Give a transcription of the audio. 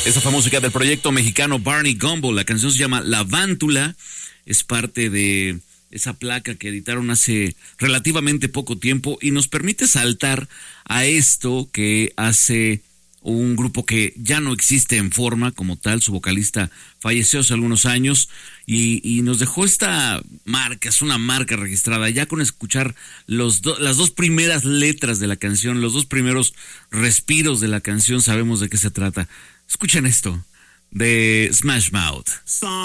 Esa fue música del proyecto mexicano Barney Gumble. La canción se llama La Vántula. Es parte de esa placa que editaron hace relativamente poco tiempo y nos permite saltar a esto que hace un grupo que ya no existe en forma como tal. Su vocalista falleció hace algunos años y nos dejó esta marca, es una marca registrada. Ya con escuchar las dos primeras letras de la canción, los dos primeros respiros de la canción, sabemos de qué se trata. Escuchen esto, de Smash Mouth.